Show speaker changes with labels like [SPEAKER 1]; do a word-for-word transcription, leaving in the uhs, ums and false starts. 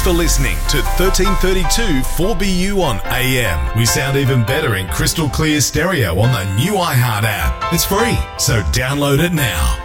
[SPEAKER 1] for listening to thirteen thirty-two four B U on A M. We sound even better in crystal clear stereo on the new iHeart app. It's free, so download it now.